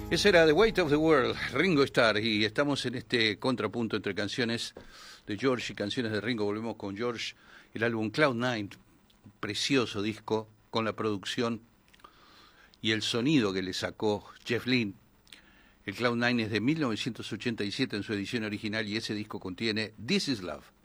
Ese era The Weight of the World, Ringo Starr, y estamos en este contrapunto entre canciones de George y canciones de Ringo. Volvemos con George, el álbum Cloud9, un precioso disco con la producción y el sonido que le sacó Jeff Lynne. El Cloud9 es de 1987 en su edición original y ese disco contiene This Is Love.